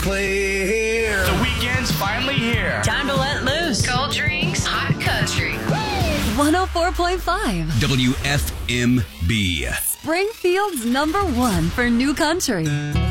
Play here. The weekend's finally here. Time to let loose. Cold drinks, hot country. 104.5 WFMB. Springfield's #1 for new country.